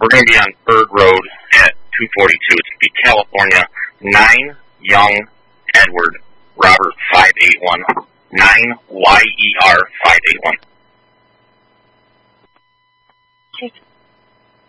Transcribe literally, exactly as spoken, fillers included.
We're going to be on Bird Road at two forty-two. It's going to be California, nine Young Edward Robert five eight one, nine Y E R five eight one.